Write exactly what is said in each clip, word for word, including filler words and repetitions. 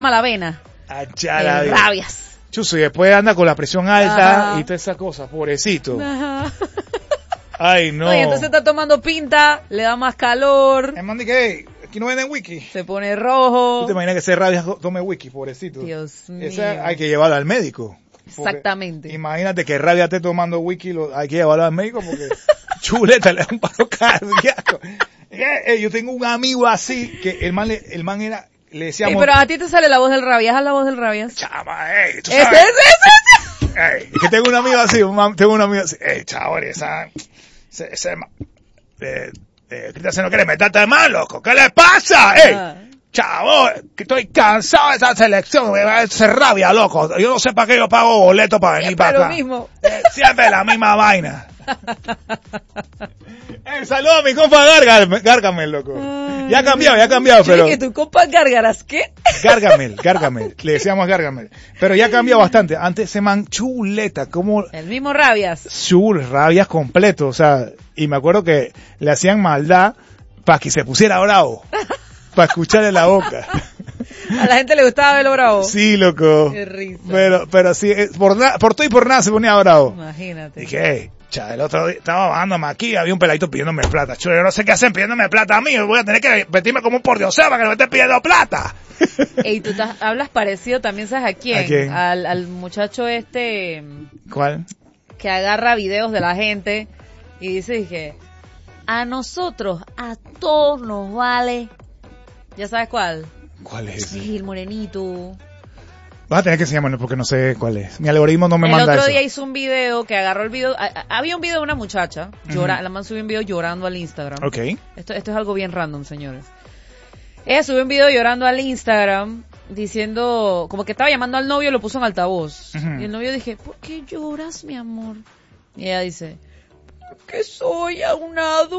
la vena. Achala, eh, rabias. Chuso, y después anda con la presión alta Ajá. y todas esas cosas, pobrecito. Ajá. Ay, no. No, y entonces está tomando pinta, le da más calor. Me mandé que aquí no venden wiki. Se pone rojo. ¿Tú te imaginas que ese rabia tome wiki, pobrecito? Dios mío. Esa hay que llevarlo al médico. Exactamente. Imagínate que rabia esté tomando wiki, lo, hay que llevarlo al médico porque chuleta le da un paro cardíaco. Eh, eh, yo tengo un amigo así que el man, le, el man era, le decíamos. Sí, pero a ti te sale la voz del rabias, haz la voz del rabias. Chama, ey, tú Ese, sabes. ese, ese. Ey, es que tengo un amigo así, un man, tengo un amigo así. Ey, chaval, esa, ese, ese, eh, eh, Cristian se no quiere meterte de mal, loco. ¿Qué le pasa? Ey, Ah. chavo, que estoy cansado de esa selección, me va a hacer rabia, loco. Yo no sé para qué yo pago boleto para venir Siempre para lo acá. mismo. Eh, siempre la misma vaina. Eh, saludo a mi compa Gargamel, Gargamel, loco. Ya ha cambiado, ya ha cambiado, Yo pero... dije, tu compa Gárgaras, ¿qué? Gargamel, Gargamel, le decíamos Gargamel. Pero ya ha cambiado bastante. Antes se man chuleta, como... El mismo rabias. Chul, rabias completo, o sea, y me acuerdo que le hacían maldad para que se pusiera bravo, para escucharle la boca. A la gente le gustaba verlo bravo. Sí, loco. Qué risa. Pero, pero sí, eh, por, na- por todo y por nada se ponía bravo. Imagínate. Dije, hey, cha, el otro día estaba bajándome aquí, había un peladito pidiéndome plata. Chulo, yo no sé qué hacen pidiéndome plata a mí, voy a tener que vestirme como un pordiosero para que no me estén pidiendo plata. Ey, tú te- hablas parecido también, ¿sabes a quién? ¿A quién? Al, al muchacho este ¿Cuál? que agarra videos de la gente y dice, dije, a nosotros, a todos nos vale. ¿Ya sabes cuál? ¿Cuál es ese? Sí, el morenito. Vas a tener que enseñarme porque no sé cuál es. Mi algoritmo no me El manda otro eso. día hizo un video que agarró el video. a- a- había un video de una muchacha, llora, Ujú. la man subió un video llorando al Instagram. Ok. Esto, esto es algo bien random, señores. Ella subió un video llorando al Instagram diciendo, como que estaba llamando al novio y lo puso en altavoz. Ujú. Y el novio dije, ¿por qué lloras, mi amor? Y ella dice, porque soy ya un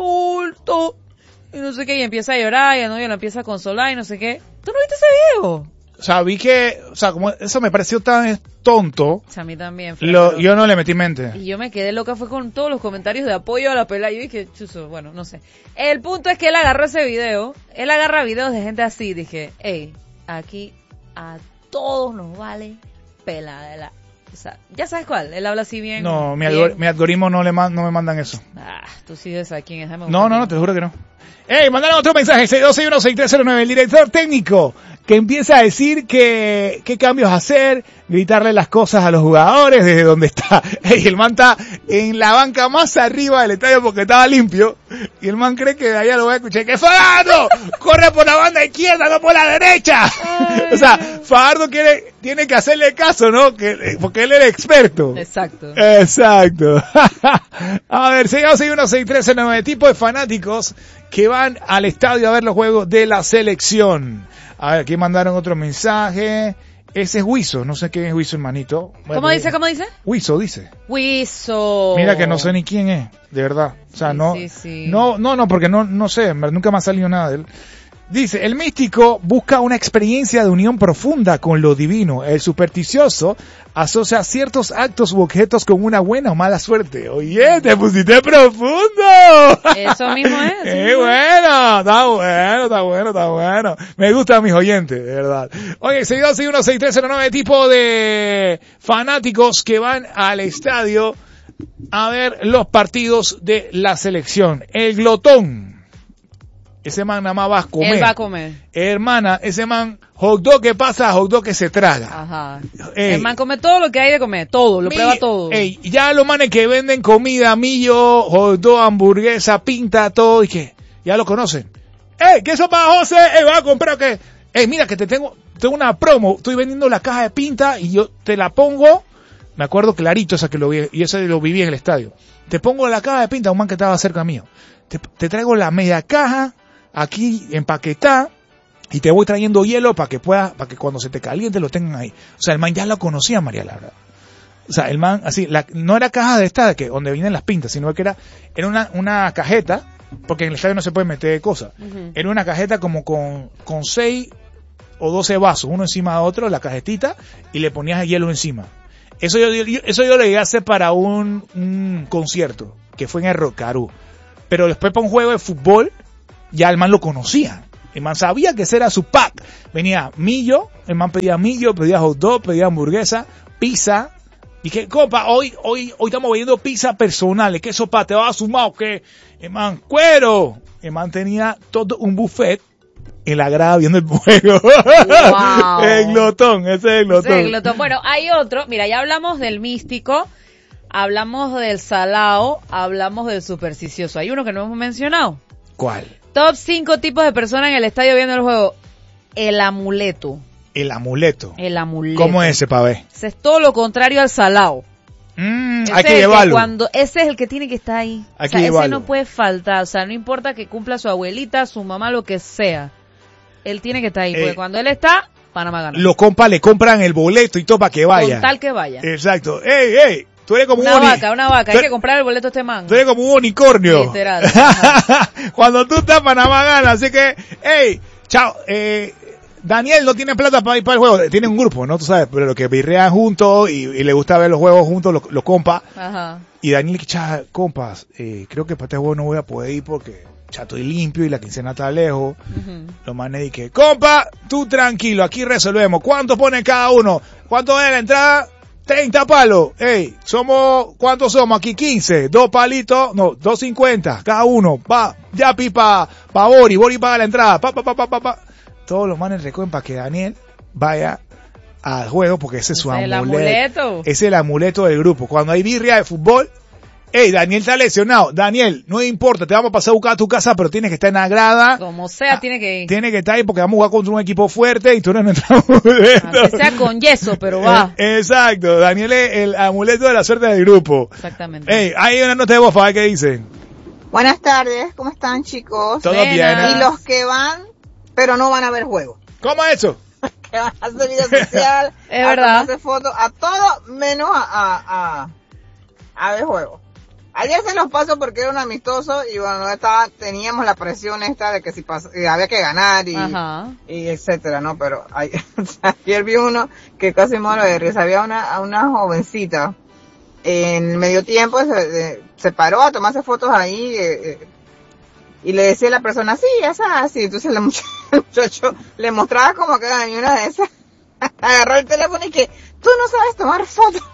adulto. Y no sé qué, y empieza a llorar y el novio lo empieza a consolar y no sé qué. ¿Tú no viste ese video? O sea, vi que, o sea, como eso me pareció tan tonto, O sea, a mí también. Fue, lo, pero- yo no le metí mente. Y yo me quedé loca, fue con todos los comentarios de apoyo a la pelada. Yo dije, chuzo, bueno, no sé. El punto es que él agarró ese video, él agarra videos de gente así. Dije, hey, aquí a todos nos vale peladela. O sea, ya sabes cuál, él habla así bien. No, mi, bien. algor- mi algoritmo no le man- no me mandan eso. Ah, tú sí sabes a quién es. déjame No, buscar no, no, quién te juro que no. ¡Ey! Mandaron otro mensaje, seis dos seis uno seis tres cero nueve, el director técnico, que empieza a decir que qué cambios hacer, gritarle las cosas a los jugadores desde donde está. Ey, el man está en la banca más arriba del estadio porque estaba limpio, y el man cree que de allá lo va a escuchar. ¡Que Fajardo! ¡Corre por la banda izquierda, no por la derecha! Ay, o sea, Fajardo quiere, tiene que hacerle caso, ¿no? Que, porque él es el experto. Exacto. Exacto. A ver, seis dos seis uno seis tres cero nueve, tipo de fanáticos que van al estadio a ver los juegos de la selección. A ver, aquí mandaron otro mensaje. Ese es Huizo, no sé quién es Huizo, hermanito. Bueno, ¿Cómo dice, cómo dice? Huizo dice. Wiso. Mira que no sé ni quién es, de verdad. O sea, Sí, no, sí, sí. no, no, no, porque no, no sé, nunca me ha salido nada de él. Dice, el místico busca una experiencia de unión profunda con lo divino. El supersticioso asocia ciertos actos u objetos con una buena o mala suerte. Oye, te pusiste profundo. Eso mismo es. eso ¡Qué mismo es. bueno! Está bueno, está bueno, está bueno. Me gustan mis oyentes, de verdad. Oye, seis dos seis uno seis tres cero nueve, tipo de fanáticos que van al estadio a ver los partidos de la selección. El glotón. Ese man nada más va a comer. Él va a comer. Hermana, ese man, hot dog que pasa, hot dog que se traga. Ajá. Ey. El man come todo lo que hay de comer, todo, lo Mi- prueba todo. Ey, ya los manes que venden comida, millo, hot dog, hamburguesa, pinta, todo, y que ya lo conocen. Ey, ¿qué eso para José? Ey, ¿vas a comprar o qué? Ey, mira que te tengo, tengo una promo, estoy vendiendo la caja de pinta y yo te la pongo, me acuerdo clarito esa que lo vi, y ese lo viví en el estadio. Te pongo la caja de pinta, un man que estaba cerca mío. Te, te traigo la media caja, aquí empaquetada, y te voy trayendo hielo para que pueda, para que cuando se te caliente lo tengan ahí. O sea, el man ya lo conocía, María Laura. O sea, el man, así, la, no era caja de esta, de que, donde vienen las pintas, sino que era, era una, una cajeta, porque en el estadio no se puede meter cosas. Ujú. Era una cajeta como con, con seis o doce vasos, uno encima de otro, la cajetita, y le ponías el hielo encima. Eso yo, yo- eso yo lo llegué a hacer para un, un concierto, que fue en el Rocarú. Pero después para un juego de fútbol, ya el man lo conocía. El man sabía que ese era su pack. Venía millo, el man pedía millo, pedía hot dog, pedía hamburguesa, pizza. Y que, compa, hoy, hoy, hoy estamos viendo pizza personales. ¿Qué sopa te va a sumar o qué? El man, cuero. El man tenía todo un buffet en la grada viendo el juego. Wow. El glotón, ese es el glotón. Ese es el glotón. Bueno, hay otro. Mira, ya hablamos del místico, hablamos del salao, hablamos del supersticioso. Hay uno que no hemos mencionado. ¿Cuál? Top cinco tipos de personas en el estadio viendo el juego. El amuleto. El amuleto. El amuleto. ¿Cómo es ese, pa' ver? Ese es todo lo contrario al salao. Mm, Ese hay es que el llevarlo. Cuando, ese es el que tiene que estar ahí. Hay o sea, que ese llevarlo. no puede faltar. O sea, no importa que cumpla su abuelita, su mamá, lo que sea. Él tiene que estar ahí. Eh, Porque cuando él está, Panamá gana. Los compas le compran el boleto y todo para que vaya. Con tal que vaya. Exacto. ¡Ey, ey! Tú eres como Una un uni- vaca, una vaca. tú- Hay que comprar el boleto a este man. Tú eres como un unicornio. Literal. Cuando tú estás, Panamá gana. Así que, ¡ey! Chao. Eh, Daniel no tiene plata para ir para el juego. Tiene un grupo, ¿no? Tú sabes, pero lo que birrean juntos y, y le gusta ver los juegos juntos, los, los compas. Ajá. Y Daniel dice, cha, compas, eh, creo que para este juego no voy a poder ir porque ya estoy limpio y la quincena está lejos. Uh-huh. Los manes dije, compa, tú tranquilo, aquí resolvemos. ¿Cuánto pone cada uno? ¿Cuánto es la entrada? treinta palos. Ey, somos, ¿cuántos somos aquí? quince. Dos palitos, no, dos cincuenta cada uno. Va, ya pipa, pa Bori, Bori paga la entrada. Pa, pa, pa, pa, pa, pa. Todos los manes recogen para que Daniel vaya al juego porque ese es su Ese es el amuleto. amuleto. Ese es el amuleto del grupo. Cuando hay birria de fútbol, ey, Daniel está lesionado. Daniel, no importa, te vamos a pasar a buscar a tu casa, pero tienes que estar en la grada. Como sea, Ah, tiene que ir. Tiene que estar ahí porque vamos a jugar contra un equipo fuerte y tú eres nuestro amuleto. Aunque sea con yeso, pero va. Eh, Exacto, Daniel es el amuleto de la suerte del grupo. Exactamente. Ey, hay una nota de voz, a ver qué dicen. Buenas tardes, ¿cómo están, chicos? Todo Buenas. bien, ¿eh? Y los que van, pero no van a ver juego. ¿Cómo es eso? Que van a hacer vida social, Es a verdad. tomarse fotos, a todo menos a, a, a, a ver juego. Ayer se los paso porque era un amistoso y bueno, estaba, teníamos la presión esta de que si pas, eh, había que ganar y, Ajá. y etcétera, ¿no? Pero ayer, ayer vi uno que casi muero de risa. Había una, una jovencita en el medio tiempo, se, de, se paró a tomarse fotos ahí eh, eh, y le decía a la persona, sí, esa así. Entonces el muchacho, el muchacho le mostraba como que ni una de esas. Agarró el teléfono y que, tú no sabes tomar fotos.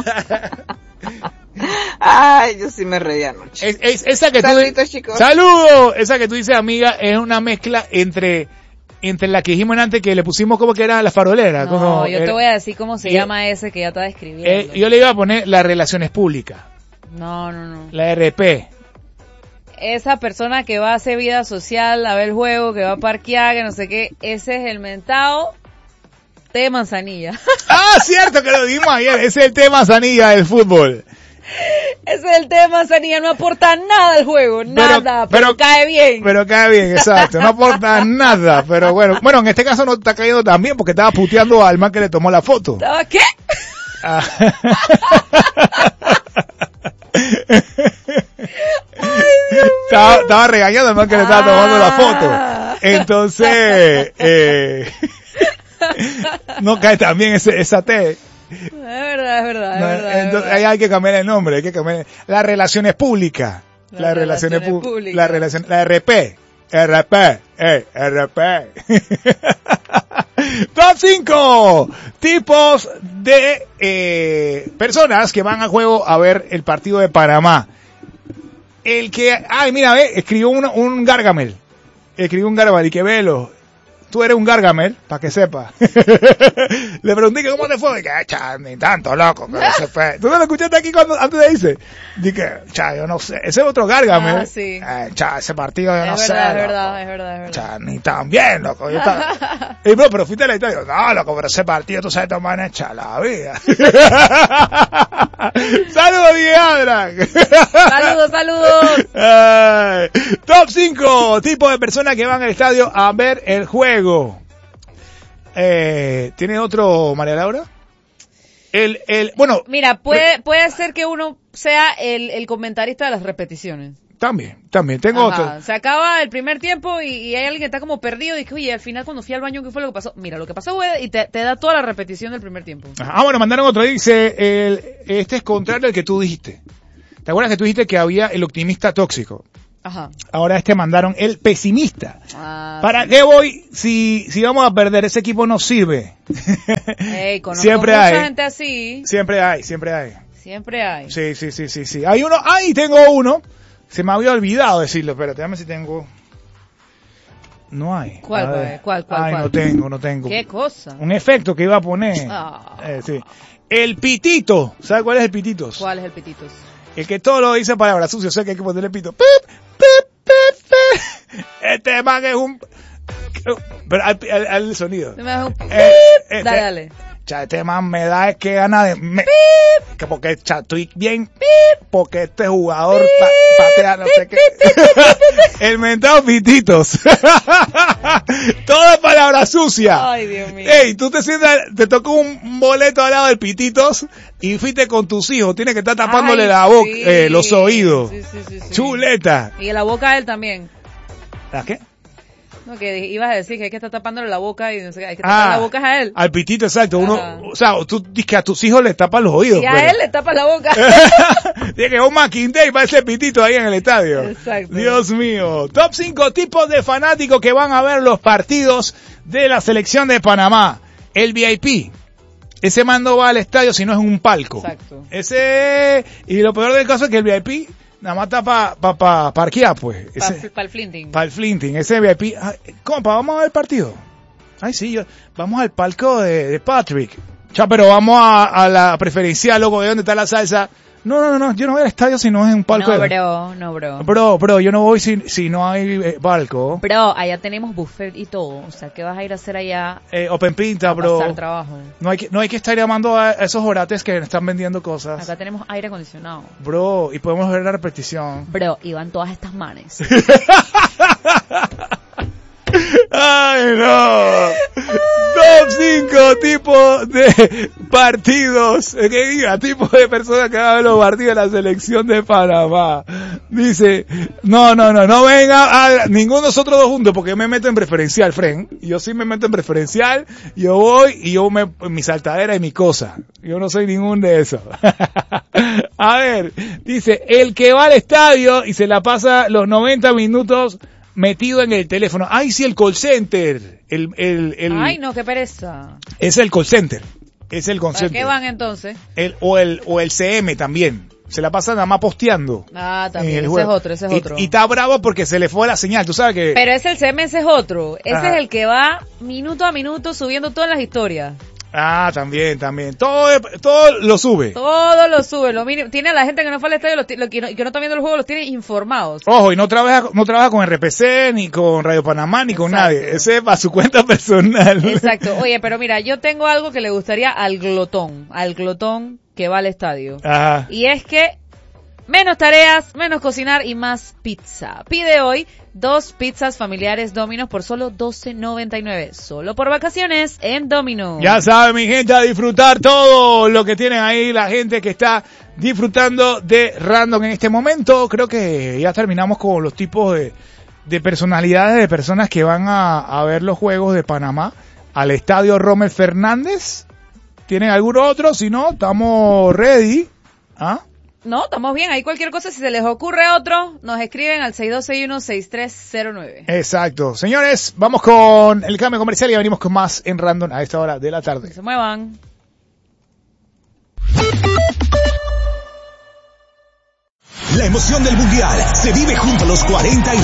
Ay, yo sí me reía anoche. Es, es- esa que Saluditos, tú, chicos. ¡Saludos! Esa que tú dices, amiga, es una mezcla entre entre la que dijimos antes que le pusimos como que era la farolera. No, como, yo te era- voy a decir cómo se eh, llama ese que ya estaba escribiendo. eh, yo le iba a poner las relaciones públicas, No, no, no. la R P. Esa persona que va a hacer vida social, a ver el juego, que va a parquear, que no sé qué, ese es el mentado té de manzanilla. Ah, cierto que lo dijimos ayer, ese es el tema manzanilla del fútbol. Ese es el té de manzanilla, no aporta nada al juego, nada, pero, pero- cae bien. Pero cae bien, exacto, no aporta nada, pero bueno, bueno, en este caso no está cayendo tan bien porque estaba puteando al man que le tomó la foto. ¿Estaba qué? Ah. estaba, estaba regañando al man que le estaba tomando la foto. Entonces, eh, no cae tan bien ese, esa T. Es verdad, es verdad, es No, verdad. es entonces, verdad. ahí hay que cambiar el nombre, hay que cambiar las relaciones públicas. Las Las relaciones relaciones pu- públicas. La relación, la R P. R P, eh, R P. Top cinco tipos de eh, personas que van a juego a ver el partido de Panamá. El que, ay, mira, ve, escribió un, un Gargamel. Escribió un Gargamel y que velo. Tú eres un Gargamel, para que sepa. Le pregunté que cómo te fue. Dije, cha, ni tanto, loco, que no se fue. ¿Tú no lo escuchaste aquí cuando, antes de irse? Dije, cha, yo no sé. Ese es otro Gargamel. Ah, sí. Eh, cha, ese partido yo Es no verdad, sé. es loco. verdad, es verdad, es verdad. Cha, ni tan bien, loco. Yo estaba... Y bro, pero fuiste a la historia. No, loco, pero ese partido tú sabes tomar echa la vida. Saludos, Diadra. Saludos, saludos. Ay, top cinco tipos de personas que van al estadio a ver el juego. Eh, ¿Tiene otro, María Laura? El, el, bueno, Mira, puede, puede ser que uno sea el, el comentarista de las repeticiones. también, también, tengo Ajá, otro. se acaba el primer tiempo y, y hay alguien que está como perdido y dice, oye, al final cuando fui al baño, ¿qué fue lo que pasó? Mira, lo que pasó fue, y te, te da toda la repetición del primer tiempo. Ajá. Ah, bueno, mandaron otro. Dice, el, este es contrario al que tú dijiste. ¿Te acuerdas que tú dijiste que había el optimista tóxico? Ajá. Ahora este mandaron el pesimista. Ah, ¿Para sí. qué voy si, si vamos a perder? Ese equipo no sirve. Ey, conozco Siempre mucha hay. gente así. Siempre hay, siempre hay. Siempre hay. Sí, sí, sí, sí, sí. Hay uno, ahí tengo uno. Se me había olvidado decirlo, espérate, dame si tengo. No hay. ¿Cuál, A ver. cuál, cuál, Ay, cuál? no tengo, no tengo. ¿Qué cosa? Un efecto que iba a poner. Ah. Eh, sí. El pitito. ¿Sabes cuál es el pititos? ¿Cuál es el pititos? El que todo lo dice palabras sucias, o sea que hay que ponerle pito. Pip, pip, pip, pip. Este man es un... Pero al, al, al sonido. Me das un pip. Eh, este- Dale, dale. Cha, este man me da es que gana de... Me, que porque cha, estoy bien... Porque este jugador pa, patea no sé qué. El mentado pititos. Todo es palabra sucia. Ay, Dios mío. Ey, tú te sientas, te tocó un boleto al lado del pititos y fuiste con tus hijos. Tienes que estar tapándole Ay, la boca, sí. eh, los oídos. Sí, sí, sí, sí. Chuleta. Y en la boca a él también. ¿A qué? No, que ibas a decir que hay que estar tapándole la boca y no sé qué, hay que tapar la boca a él. Al pitito, exacto. Uno, Ajá. o sea, tú dices que a tus hijos les tapas los oídos. Y a pero- él le tapas la boca. Tiene que un Mackinday para ese pitito ahí en el estadio. Exacto. Dios mío. Top cinco tipos de fanáticos que van a ver los partidos de la selección de Panamá. El V I P. Ese man no va al estadio si no es en un palco. Exacto. Ese, y lo peor del caso es que el V I P nada más está para pa, pa, parquear, pues. Para Ese- el flinting. Para el flinting, ese V I P. Ay, compa, vamos a ver el partido. Ay, sí, yo, vamos al palco de, de Patrick. Ya, pero vamos a, a la preferencial, loco, de dónde está la salsa. No, no, no, yo no voy al estadio si no es en un palco. No, de- bro, no, bro. Bro, bro, yo no voy si, si no hay eh, palco. Bro, allá tenemos buffet y todo. O sea, ¿qué vas a ir a hacer allá? Eh, open pinta, A bro. pasar trabajo. No hay que, no hay que estar llamando a esos orates que están vendiendo cosas. Acá tenemos aire acondicionado. Bro, y podemos ver la repetición. Bro, y van todas estas manes. ¡Ay, no! Top cinco tipos de partidos, eh, que diga, tipos de personas que van a ver los partidos de la selección de Panamá. Dice, no, no, no, no venga a ninguno de nosotros dos juntos porque yo me meto en preferencial, friend. Yo sí me meto en preferencial, yo voy y yo me, mi saltadera y mi cosa. Yo no soy ningún de esos. A ver, dice, el que va al estadio y se la pasa los noventa minutos metido en el teléfono. Ay, sí, el call center. El, el, el, Ay, no, qué pereza. Es el call center. Es el call ¿Para center. qué van entonces? El, o, el, o el C M también. Se la pasa nada más posteando. Ah, en también, el ese juego. es otro, ese es Y- otro. Y, está bravo porque se le fue la señal. Tú sabes que... Pero ese el C M S es otro. Ese Ajá. es el que va minuto a minuto subiendo todas las historias. Ah, también, también. Todo, todo lo sube. Todo lo sube, lo mínimo. Tiene a la gente que no fue al estadio, los ti- lo que no, y que no está viendo el juego, los tiene informados. Ojo, y no trabaja, no trabaja con R P C, ni con Radio Panamá, ni con Exacto. nadie. Ese es para su cuenta personal. Exacto. Oye, pero mira, yo tengo algo que le gustaría al glotón, al glotón que va al estadio. Ajá. Y es que menos tareas, menos cocinar y más pizza. Pide hoy dos pizzas familiares Domino's por solo doce noventa y nueve. Solo por vacaciones en Domino's. Ya saben, mi gente, a disfrutar todo lo que tienen ahí la gente que está disfrutando de Random en este momento. Creo que ya terminamos con los tipos de, de personalidades de personas que van a, a ver los juegos de Panamá al estadio Rommel Fernández. ¿Tienen alguno otro? Si no, estamos ready. ¿Ah? No, estamos bien. Ahí cualquier cosa, si se les ocurre otro, nos escriben al seis dos seis uno seis tres cero nueve. Exacto. Señores, vamos con el cambio comercial y venimos con más en Random a esta hora de la tarde. Se muevan. La emoción del Mundial se vive junto a los cuarenta y